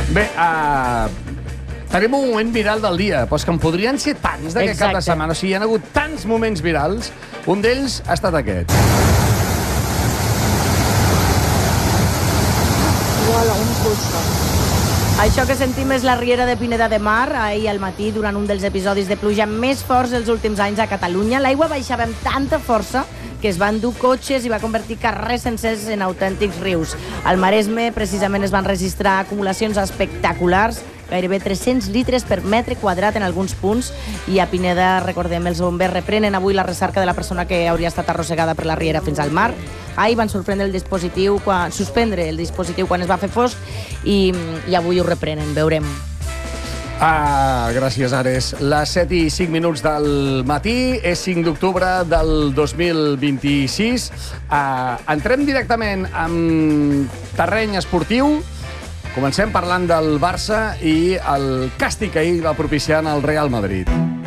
Bé, tenim un moment viral del dia, però és que en podrien ser tants d'aquest cap de setmana. O sigui, hi ha hagut tants moments virals. Un d'ells ha estat aquest. Això que sentim és la riera de Pineda de Mar. Ahir al matí, durant un dels episodis de pluja més forts dels últims anys a Catalunya, l'aigua baixava amb tanta força que es van dur cotxes i va convertir carrers sencers en autèntics rius. Al Maresme, precisament, es van registrar acumulacions espectaculars, gairebé 300 litres per metre quadrat en alguns punts, i a Pineda, recordem, els bombers reprenen avui la recerca de la persona que hauria estat arrossegada per la riera fins al mar. Ahir van suspendre el dispositiu quan es va fer fosc i avui ho reprenen, veurem. Gràcies, Ares. Les 7:05 del matí, és 5 d'octubre del 2026. Entrem directament en terreny esportiu. Comencem parlant del Barça i el càstig que ahir va propiciar el Real Madrid.